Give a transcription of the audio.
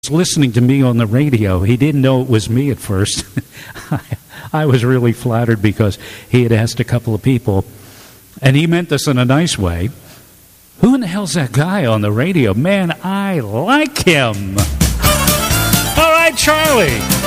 listening to me on the radio. He didn't know it was me at first. I was really flattered because he had asked a couple of people, and he meant this in a nice way. Who in the hell's that guy on the radio? Man, I like him. All right, Charlie.